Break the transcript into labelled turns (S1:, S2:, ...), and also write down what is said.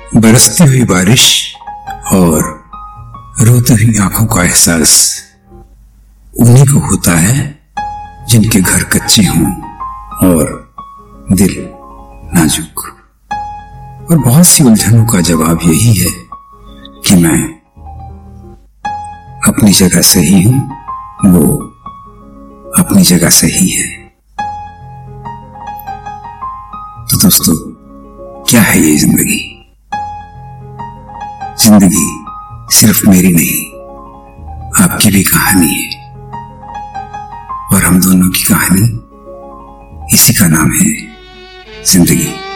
S1: बरसती हुई बारिश और रोती हुई आंखों का एहसास उन्हीं को होता है जिनके घर कच्चे हों और दिल नाजुक। और बहुत सी उलझनों का जवाब यही है कि मैं अपनी जगह सही हूं, वो अपनी जगह सही है। तो दोस्तों, क्या है ये जिंदगी? जिंदगी सिर्फ मेरी नहीं, आपकी भी कहानी है। और हम दोनों की कहानी, इसी का नाम है जिंदगी।